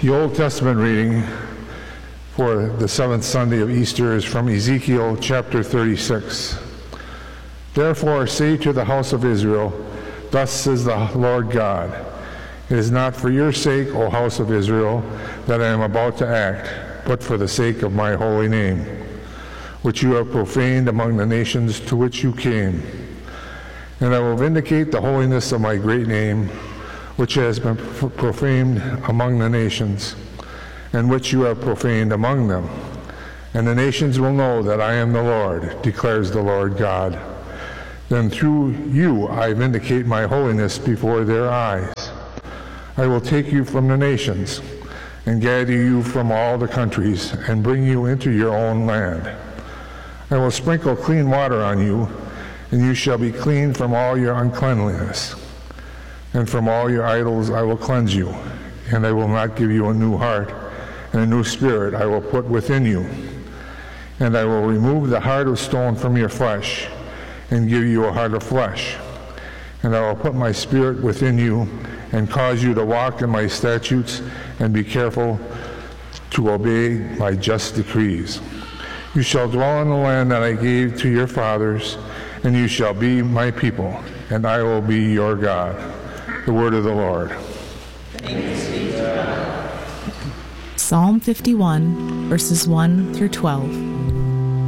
The Old Testament reading for the seventh Sunday of Easter is from Ezekiel chapter 36. Therefore say to the house of Israel, thus says the Lord God, it is not for your sake, O house of Israel, that I am about to act, but for the sake of my holy name, which you have profaned among the nations to which you came. And I will vindicate the holiness of my great name, which has been profaned among the nations, and which you have profaned among them. And the nations will know that I am the Lord, declares the Lord God. Then through you I vindicate my holiness before their eyes. I will take you from the nations, and gather you from all the countries, and bring you into your own land. I will sprinkle clean water on you, and you shall be clean from all your uncleanliness. And from all your idols I will cleanse you, and I will not give you a new heart, and a new spirit I will put within you. And I will remove the heart of stone from your flesh, and give you a heart of flesh. And I will put my spirit within you, and cause you to walk in my statutes, and be careful to obey my just decrees. You shall dwell in the land that I gave to your fathers, and you shall be my people, and I will be your God. The word of the Lord. Thanks be to God. Psalm 51, verses 1 through 12.